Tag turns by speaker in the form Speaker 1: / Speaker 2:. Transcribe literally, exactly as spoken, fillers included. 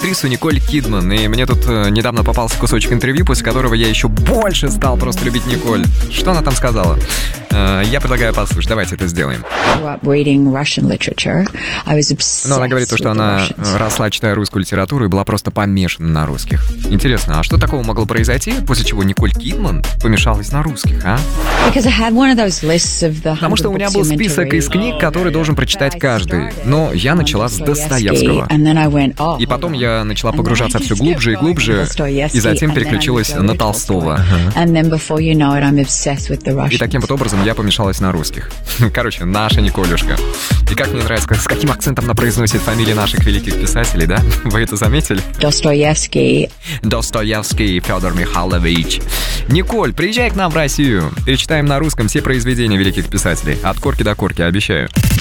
Speaker 1: актрису Николь Кидман. И мне тут э, недавно попался кусочек интервью, после которого я еще больше стал просто любить Николь. Что она там сказала? Э, я предлагаю послушать. Давайте это сделаем. Но она говорит, что она росла, читая русскую литературу, и была просто помешана на русских. Интересно, а что такого могло произойти, после чего Николь Кидман помешалась на русских, а? Потому что у меня был список из книг, которые должен прочитать каждый. Но я начала с Достоевского. И потом я начала погружаться все глубже и глубже, и затем переключилась на Толстого. И таким вот образом я помешалась на русских. Короче, наша Николюшка. И как мне нравится, с каким акцентом она произносит фамилии наших великих писателей, да? Вы это заметили?
Speaker 2: Достоевский.
Speaker 1: Достоевский Федор Михайлович. Николь, приезжай к нам в Россию. Перечитаем на русском все произведения великих писателей. От корки до корки, обещаю.